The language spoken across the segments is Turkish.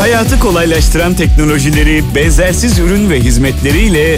Hayatı kolaylaştıran teknolojileri, benzersiz ürün ve hizmetleriyle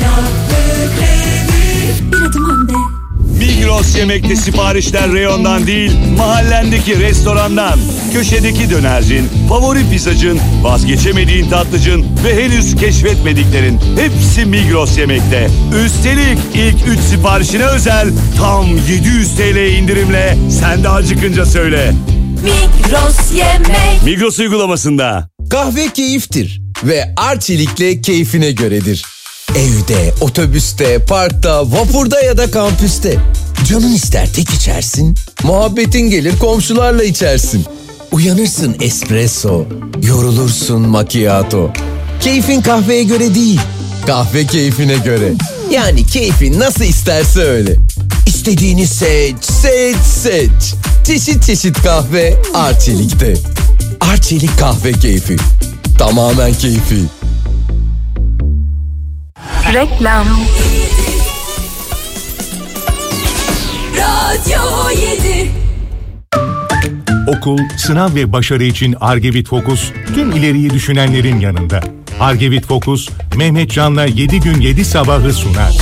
Bir adım önde. Migros Yemek'te siparişler reyondan değil, mahallendeki restorandan. Köşedeki dönercin, favori pizzacın, vazgeçemediğin tatlıcın ve henüz keşfetmediklerin hepsi Migros Yemek'te. Üstelik ilk 3 siparişine özel tam 700 TL indirimle sen de acıkınca söyle. Migros Yemek. Migros uygulamasında. Kahve keyiftir ve Arçelik'le keyfine göredir. Evde, otobüste, parkta, vapurda ya da kampüste. Canın ister tek içersin, muhabbetin gelir komşularla içersin. Uyanırsın espresso, yorulursun macchiato. Keyfin kahveye göre değil, kahve keyfine göre. Yani keyfin nasıl isterse öyle. İstediğini seç, seç, seç. Çeşit çeşit kahve Arçelik'te. Arçelik kahve keyfi. Tamamen keyfi. Reklam. Radyo 7. Okul, sınav ve başarı için Argevit Focus tüm ileriyi düşünenlerin yanında. Argevit Focus, Mehmet Can'la 7 gün 7 sabahı sunar.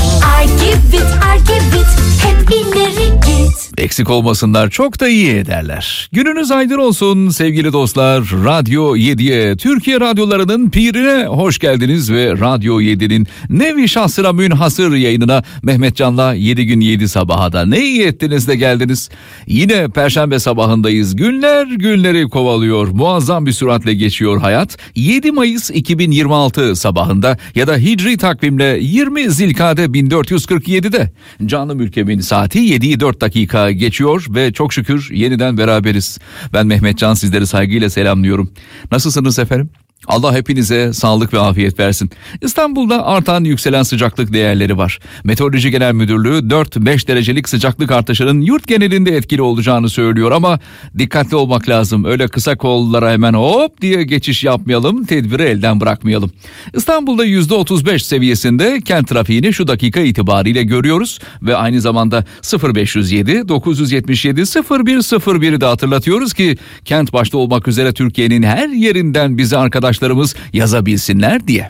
Argivit, hep ileri git. Eksik olmasınlar, çok da iyi ederler. Gününüz aydın olsun sevgili dostlar. Radyo 7'ye, Türkiye radyolarının pirine hoş geldiniz ve Radyo 7'nin nevi şahsına münhasır yayınına Mehmet Can'la 7 gün 7 sabaha da ne iyi ettiniz de geldiniz. Yine Perşembe sabahındayız. Günler günleri kovalıyor. Muazzam bir süratle geçiyor hayat. 7 Mayıs 2026 sabahında ya da Hicri takvimle 20 Zilkade 1447'de canım ülkemin saati 7'yi 4 dakika geçiyor ve çok şükür yeniden beraberiz. Ben Mehmet Can, sizleri saygıyla selamlıyorum. Nasılsınız efendim? Allah hepinize sağlık ve afiyet versin. İstanbul'da artan yükselen sıcaklık değerleri var. Meteoroloji Genel Müdürlüğü 4-5 derecelik sıcaklık artışının yurt genelinde etkili olacağını söylüyor ama dikkatli olmak lazım. Öyle kısa kollara hemen hop diye geçiş yapmayalım, tedbiri elden bırakmayalım. İstanbul'da %35 seviyesinde kent trafiğini şu dakika itibariyle görüyoruz ve aynı zamanda 0507 977 0101'i de hatırlatıyoruz ki kent başta olmak üzere Türkiye'nin her yerinden bizi arkadaşlarımız yazabilsinler diye.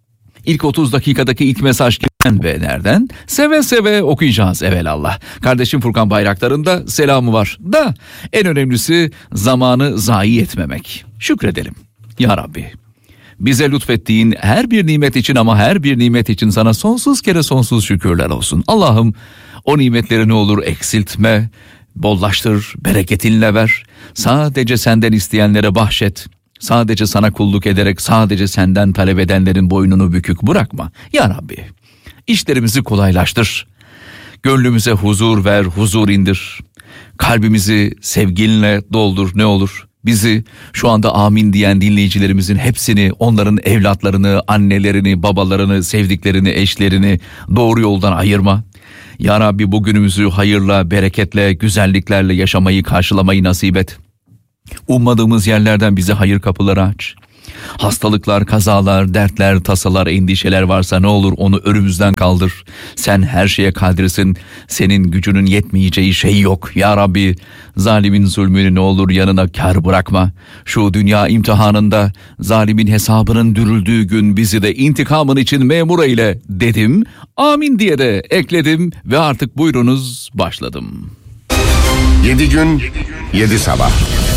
İlk 30 dakikadaki ilk mesaj kimden ve nereden? Seve seve okuyacağız evelallah. Kardeşim Furkan Bayraktar'ın da selamı var. Da en önemlisi zamanı zayi etmemek. Şükredelim. Ya Rabbi, bize lütfettiğin her bir nimet için ama her bir nimet için sana sonsuz kere sonsuz şükürler olsun. Allah'ım o nimetleri ne olur eksiltme, bollaştır, bereketinle ver. Sadece senden isteyenlere bahşet. Sadece sana kulluk ederek sadece senden talep edenlerin boynunu bükük bırakma. Ya Rabbi, işlerimizi kolaylaştır. Gönlümüze huzur ver, huzur indir. Kalbimizi sevginle doldur ne olur. Bizi şu anda amin diyen dinleyicilerimizin hepsini, onların evlatlarını, annelerini, babalarını, sevdiklerini, eşlerini doğru yoldan ayırma. Ya Rabbi, bugünümüzü hayırla, bereketle, güzelliklerle yaşamayı, karşılamayı nasip et. Ummadığımız yerlerden bize hayır kapıları aç. Hastalıklar, kazalar, dertler, tasalar, endişeler varsa ne olur onu önümüzden kaldır. Sen her şeye kadirsin. Senin gücünün yetmeyeceği şey yok. Ya Rabbi, zalimin zulmünü ne olur yanına kar bırakma. Şu dünya imtihanında zalimin hesabının dürüldüğü gün bizi de intikamın için memur eyle dedim. Amin diye de ekledim ve artık buyurunuz başladım. 7 gün 7 sabah.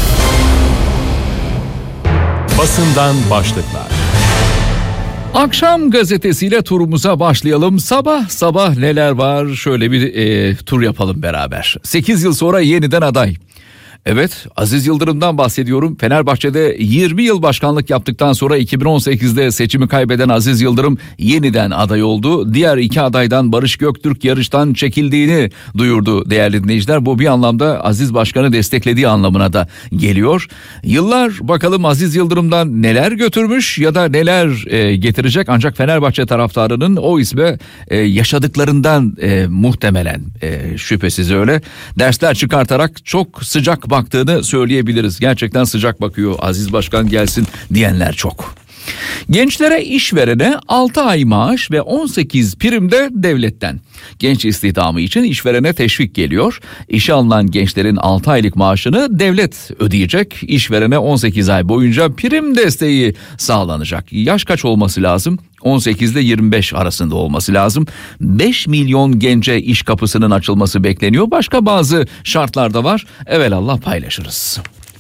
Basından başlıklar. Akşam gazetesiyle turumuza başlayalım. Sabah sabah neler var? Şöyle bir tur yapalım beraber. 8 yıl sonra yeniden aday. Evet, Aziz Yıldırım'dan bahsediyorum. Fenerbahçe'de 20 yıl başkanlık yaptıktan sonra 2018'de seçimi kaybeden Aziz Yıldırım yeniden aday oldu. Diğer iki adaydan Barış Göktürk yarıştan çekildiğini duyurdu değerli dinleyiciler. Bu bir anlamda Aziz Başkan'ı desteklediği anlamına da geliyor. Yıllar bakalım Aziz Yıldırım'dan neler götürmüş ya da neler getirecek. Ancak Fenerbahçe taraftarının o isme yaşadıklarından muhtemelen şüphesiz öyle dersler çıkartarak çok sıcak baktığını söyleyebiliriz. Gerçekten sıcak bakıyor, Aziz Başkan gelsin diyenler çok. Gençlere işverene 6 ay maaş ve 18 prim de devletten. Genç istihdamı için işverene teşvik geliyor. İşe alınan gençlerin 6 aylık maaşını devlet ödeyecek. İşverene 18 ay boyunca prim desteği sağlanacak. Yaş kaç olması lazım? 18 ile 25 arasında olması lazım. 5 milyon gence iş kapısının açılması bekleniyor. Başka bazı şartlar da var. Evelallah paylaşırız.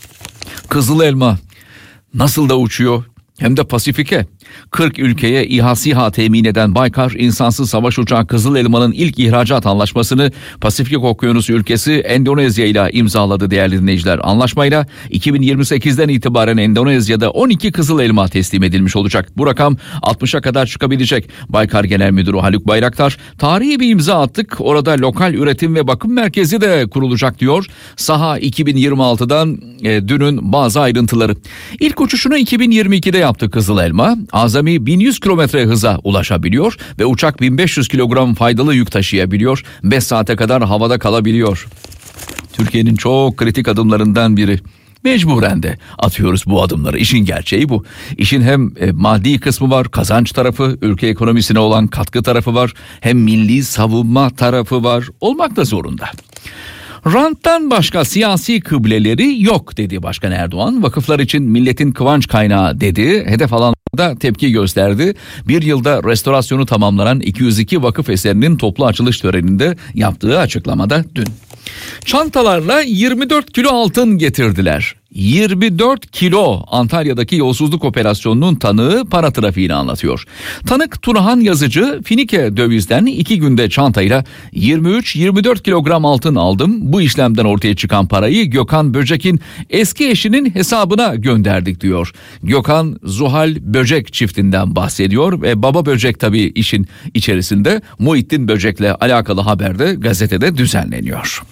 Kızıl elma nasıl da uçuyor? Hem de Pasifik'e. 40 ülkeye İHA SİHA temin eden Baykar insansız savaş uçağı Kızıl Elma'nın ilk ihracat anlaşmasını Pasifik Okyanusu ülkesi Endonezya ile imzaladı değerli dinleyiciler. Anlaşmayla 2028'den itibaren Endonezya'da 12 Kızıl Elma teslim edilmiş olacak. Bu rakam 60'a kadar çıkabilecek. Baykar Genel Müdürü Haluk Bayraktar, tarihi bir imza attık. Orada lokal üretim ve bakım merkezi de kurulacak diyor. Saha 2026'dan dünün bazı ayrıntıları. İlk uçuşunu 2022'de yaptı Kızıl Elma. Azami 1100 kilometre hıza ulaşabiliyor ve uçak 1500 kilogram faydalı yük taşıyabiliyor. 5 saate kadar havada kalabiliyor. Türkiye'nin çok kritik adımlarından biri. Mecburen de atıyoruz bu adımları. İşin gerçeği bu. İşin hem maddi kısmı var, kazanç tarafı, ülke ekonomisine olan katkı tarafı var. Hem milli savunma tarafı var. Olmak da zorunda. Ranttan başka siyasi kıbleleri yok dedi Başkan Erdoğan. Vakıflar için milletin kıvanç kaynağı dedi. Hedef alanlarda tepki gösterdi. Bir yılda restorasyonu tamamlanan 202 vakıf eserinin toplu açılış töreninde yaptığı açıklamada dün. Çantalarla 24 kilo altın getirdiler. 24 kilo Antalya'daki yolsuzluk operasyonunun tanığı para trafiğini anlatıyor. Tanık Turhan Yazıcı Finike dövizden 2 günde çantayla 23-24 kilogram altın aldım. Bu işlemden ortaya çıkan parayı Gökhan Böcek'in eski eşinin hesabına gönderdik diyor. Gökhan Zuhal Böcek çiftinden bahsediyor ve baba Böcek tabii işin içerisinde. Muhittin Böcek'le alakalı haberde gazetede düzenleniyor.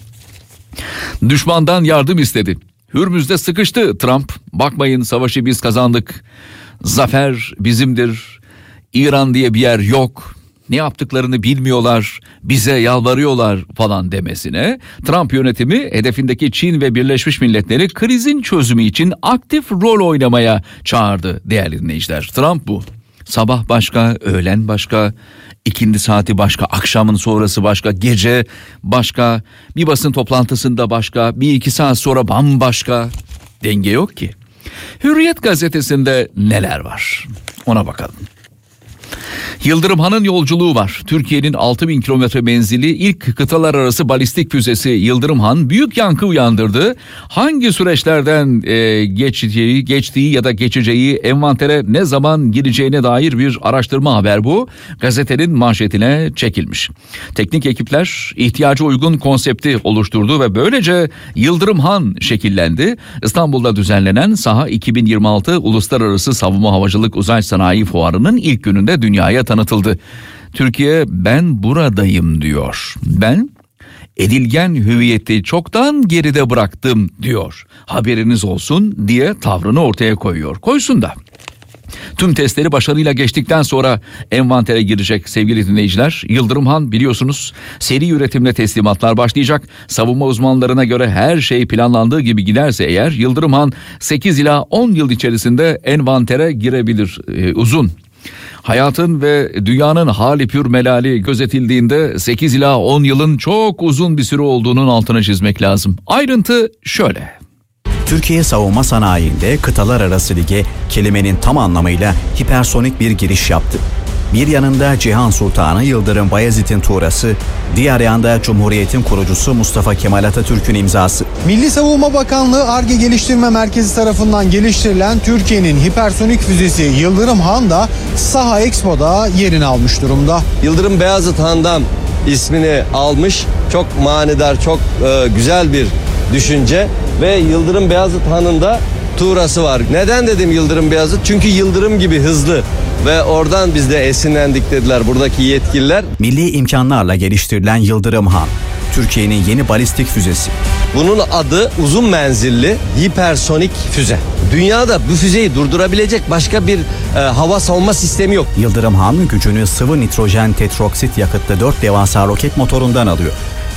Düşmandan yardım istedi. Hürmüz'de sıkıştı Trump. Bakmayın savaşı biz kazandık. Zafer bizimdir. İran diye bir yer yok. Ne yaptıklarını bilmiyorlar. Bize yalvarıyorlar falan demesine. Trump yönetimi hedefindeki Çin ve Birleşmiş Milletleri krizin çözümü için aktif rol oynamaya çağırdı değerli dinleyiciler. Trump bu. Sabah başka, öğlen başka, ikindi saati başka, akşamın sonrası başka, gece başka, bir basın toplantısında başka, bir iki saat sonra bambaşka. Denge yok ki. Hürriyet gazetesinde neler var? Ona bakalım. Yıldırım Han'ın yolculuğu var. Türkiye'nin 6000 kilometre menzilli ilk kıtalar arası balistik füzesi Yıldırım Han büyük yankı uyandırdı. Hangi süreçlerden geçtiği ya da geçeceği, envantere ne zaman gireceğine dair bir araştırma haber bu. Gazetenin manşetine çekilmiş. Teknik ekipler ihtiyaca uygun konsepti oluşturdu ve böylece Yıldırım Han şekillendi. İstanbul'da düzenlenen Saha 2026 Uluslararası Savunma Havacılık Uzay Sanayi Fuarı'nın ilk gününde dünyaya tanıtıldı. Türkiye ben buradayım diyor. Ben edilgen hüviyeti çoktan geride bıraktım diyor. Haberiniz olsun diye tavrını ortaya koyuyor. Koysun da. Tüm testleri başarıyla geçtikten sonra envantere girecek sevgili dinleyiciler. Yıldırım Han biliyorsunuz seri üretimle teslimatlar başlayacak. Savunma uzmanlarına göre her şey planlandığı gibi giderse eğer Yıldırım Han 8 ila 10 yıl içerisinde envantere girebilir. Uzun. Hayatın ve dünyanın hali pür melali gözetildiğinde 8 ila 10 yılın çok uzun bir süre olduğunun altını çizmek lazım. Ayrıntı şöyle. Türkiye savunma sanayinde kıtalar arası lige kelimenin tam anlamıyla hipersonik bir giriş yaptı. Bir yanında Cihan Sultanı Yıldırım Bayezid'in tuğrası, diğer yanda Cumhuriyet'in kurucusu Mustafa Kemal Atatürk'ün imzası. Milli Savunma Bakanlığı Ar-Ge Geliştirme Merkezi tarafından geliştirilen Türkiye'nin hipersonik füzesi Yıldırım Han da Saha Expo'da yerini almış durumda. Yıldırım Beyazıt Han'dan ismini almış, çok manidar, çok güzel bir düşünce ve Yıldırım Beyazıt Han'ın da tuğrası var. Neden dedim Yıldırım Beyazıt? Çünkü Yıldırım gibi hızlı ve oradan biz de esinlendik dediler buradaki yetkililer. Milli imkanlarla geliştirilen Yıldırım Han, Türkiye'nin yeni balistik füzesi. Bunun adı uzun menzilli hipersonik füze. Dünyada bu füzeyi durdurabilecek başka bir hava savunma sistemi yok. Yıldırım Han gücünü sıvı nitrojen tetroksit yakıtlı 4 devasa roket motorundan alıyor.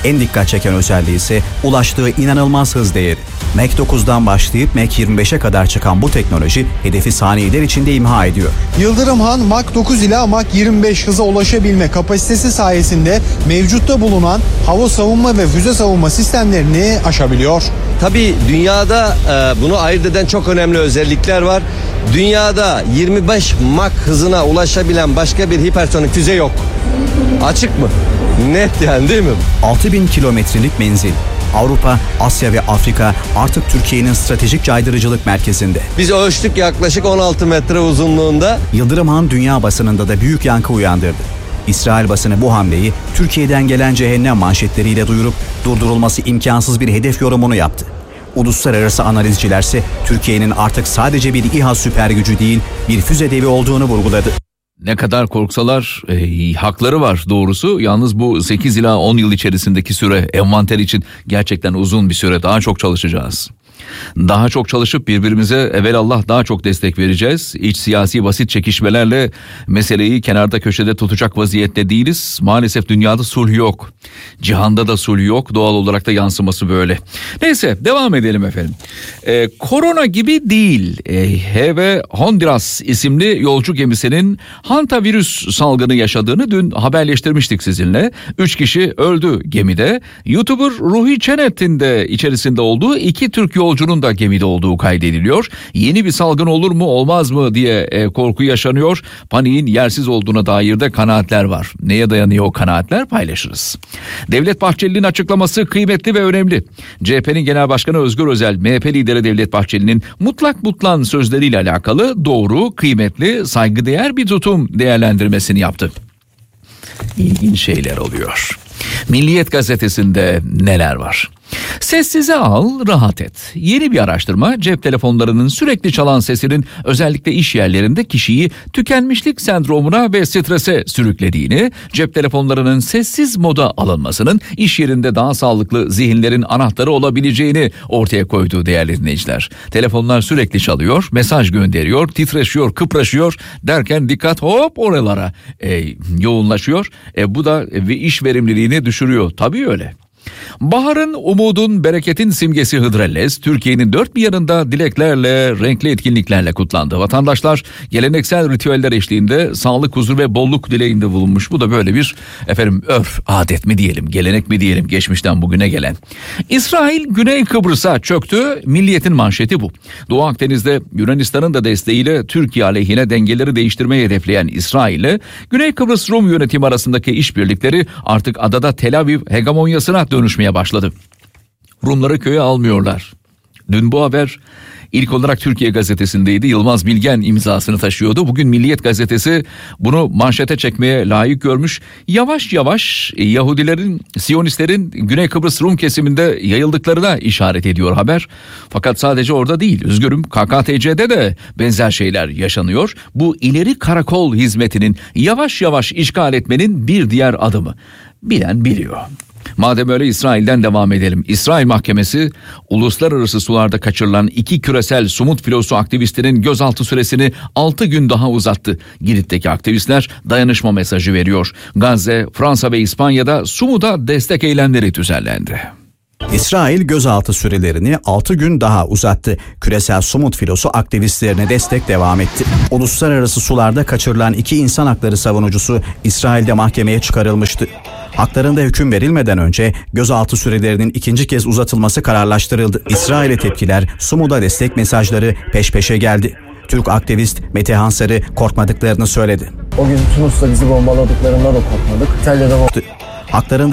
En dikkat çeken özelliği ise ulaştığı inanılmaz hız değeri. Mach 9'dan başlayıp Mach 25'e kadar çıkan bu teknoloji hedefi saniyeler içinde imha ediyor. Yıldırım Han Mach 9 ila Mach 25 hıza ulaşabilme kapasitesi sayesinde mevcutta bulunan hava savunma ve füze savunma sistemlerini aşabiliyor. Tabii dünyada bunu ayırt eden çok önemli özellikler var. Dünyada 25 Mach hızına ulaşabilen başka bir hipersonik füze yok. Açık mı? Net yani, değil mi? 6000 kilometrelik menzil. Avrupa, Asya ve Afrika artık Türkiye'nin stratejik caydırıcılık merkezinde. Biz ölçtük, yaklaşık 16 metre uzunluğunda. Yıldırım Han dünya basınında da büyük yankı uyandırdı. İsrail basını bu hamleyi Türkiye'den gelen cehennem manşetleriyle duyurup durdurulması imkansız bir hedef yorumunu yaptı. Uluslararası analizcilerse Türkiye'nin artık sadece bir İHA süper gücü değil, bir füze devi olduğunu vurguladı. Ne kadar korksalar hakları var doğrusu. Yalnız bu 8 ila 10 yıl içerisindeki süre envanter için gerçekten uzun bir süre. Daha çok çalışacağız. Daha çok çalışıp birbirimize evelallah daha çok destek vereceğiz. İç siyasi basit çekişmelerle meseleyi kenarda köşede tutacak vaziyette değiliz. Maalesef dünyada sulh yok. Cihanda da sulh yok. Doğal olarak da yansıması böyle. Neyse devam edelim efendim. Korona gibi değil. HV Honduras isimli yolcu gemisinin hantavirüs salgını yaşadığını dün haberleştirmiştik sizinle. 3 kişi öldü gemide. YouTuber Ruhi Çenet'in de içerisinde olduğu 2 Türk yolcunun da gemide olduğu kaydediliyor. Yeni bir salgın olur mu olmaz mı diye korku yaşanıyor. Paniğin yersiz olduğuna dair de kanaatler var. Neye dayanıyor o kanaatler, paylaşırız. Devlet Bahçeli'nin açıklaması kıymetli ve önemli. CHP'nin Genel Başkanı Özgür Özel, MHP lideri Devlet Bahçeli'nin mutlak mutlan sözleriyle alakalı doğru, kıymetli, saygıdeğer bir tutum değerlendirmesini yaptı. İlginç şeyler oluyor. Milliyet gazetesinde neler var? Sessize al, rahat et. Yeni bir araştırma cep telefonlarının sürekli çalan sesinin özellikle iş yerlerinde kişiyi tükenmişlik sendromuna ve strese sürüklediğini, cep telefonlarının sessiz moda alınmasının iş yerinde daha sağlıklı zihinlerin anahtarı olabileceğini ortaya koydu değerli dinleyiciler. Telefonlar sürekli çalıyor, mesaj gönderiyor, titreşiyor, kıpraşıyor derken dikkat hop oralara yoğunlaşıyor. Bu da iş verimliliğini düşürüyor. Tabii öyle. Baharın, umudun, bereketin simgesi Hıdrellez, Türkiye'nin dört bir yanında dileklerle, renkli etkinliklerle kutlandı. Vatandaşlar geleneksel ritüeller eşliğinde sağlık, huzur ve bolluk dileğinde bulunmuş. Bu da böyle bir örf, adet mi diyelim, gelenek mi diyelim, geçmişten bugüne gelen. İsrail Güney Kıbrıs'a çöktü, Milliyet'in manşeti bu. Doğu Akdeniz'de Yunanistan'ın da desteğiyle Türkiye aleyhine dengeleri değiştirmeyi hedefleyen İsrail'le Güney Kıbrıs Rum yönetimi arasındaki işbirlikleri artık adada Tel Aviv hegemonyasına dönüşmeye başladı. Rumları köye almıyorlar. Dün bu haber ilk olarak Türkiye gazetesindeydi. Yılmaz Bilgen imzasını taşıyordu. Bugün Milliyet gazetesi bunu manşete çekmeye layık görmüş. Yavaş yavaş Yahudilerin, Siyonistlerin Güney Kıbrıs Rum kesiminde yayıldıklarına işaret ediyor haber. Fakat sadece orada değil. Üzgünüm, KKTC'de de benzer şeyler yaşanıyor. Bu ileri karakol hizmetinin yavaş yavaş işgal etmenin bir diğer adımı. Bilen biliyor. Madem öyle İsrail'den devam edelim. İsrail Mahkemesi uluslararası sularda kaçırılan 2 küresel sumut filosu aktivistinin gözaltı süresini 6 gün daha uzattı. Girit'teki aktivistler dayanışma mesajı veriyor. Gazze, Fransa ve İspanya'da sumuda destek eylemleri düzenlendi. İsrail gözaltı sürelerini 6 gün daha uzattı. Küresel sumut filosu aktivistlerine destek devam etti. Uluslararası sularda kaçırılan 2 insan hakları savunucusu İsrail'de mahkemeye çıkarılmıştı. Haklarında hüküm verilmeden önce gözaltı sürelerinin ikinci kez uzatılması kararlaştırıldı. İsrail'e tepkiler, Sumud'a destek mesajları peş peşe geldi. Türk aktivist Mete Hansarı korkmadıklarını söyledi. O gün Tunus'ta bizi bombaladıklarında da korkmadık. İtalya'da haklarında